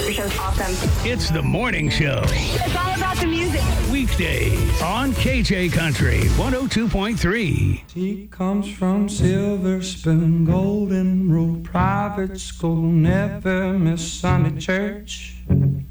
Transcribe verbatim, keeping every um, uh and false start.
Your show's awesome. It's the morning show. It's all about the music. Weekdays on K J Country one oh two point three. She comes from Silver Spoon, Golden Rule Private School, never miss Sunday church.